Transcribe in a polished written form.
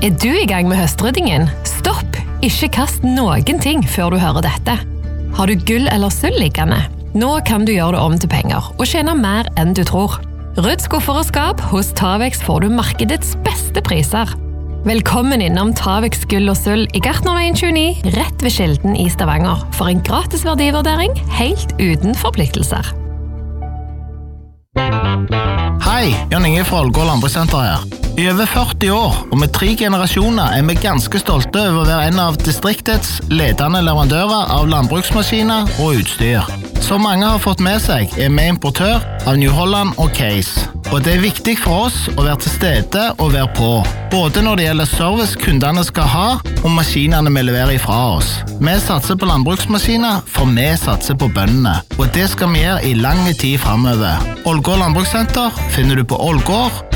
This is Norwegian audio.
du I gang med høstryddingen? Stopp! Ikke kast noen ting før du hører dette. Har du gull eller sølv liggende? Nå kan du gjøre det om til penger og tjene mer enn du tror. Rydd skuffer og skap, hos Tavex får du markedets beste priser. Velkommen innom Tavex gull og sølv I Gartnerveien 29, rett ved Skilden I Stavanger, for en gratis verdivurdering helt uten forpliktelser. Hei, Jan Inge fra Ålgård Landbrukssenter her. I over 40 år, og med 3 generasjoner, vi ganske stolte over å være en av distriktets ledende leverandører av landbruksmaskiner og utstyr. Som mange har fått med seg, vi importør av New Holland og Case. Og det viktig for oss å være til stede og være på. Både når det gjelder service kundene skal ha, og maskinene vi leverer ifra oss. Vi satser på landbruksmaskiner, for vi satser på bøndene. Og det skal vi gjøre I lang tid fremover. Ålgård Landbrukssenter finner du på Ålgård